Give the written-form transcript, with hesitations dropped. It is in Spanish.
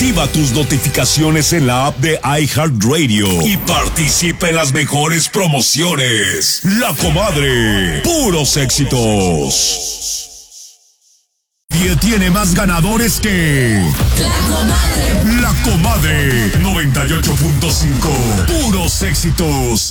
Activa tus notificaciones en la app de iHeartRadio y participa en las mejores promociones. La Comadre, puros éxitos. Y tiene más ganadores que La Comadre 98.5, puros éxitos.